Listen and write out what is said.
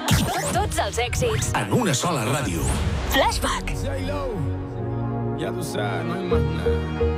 Tots els èxits. En una sola ràdio. Flashback. Ya tú sabes, no hay más nada.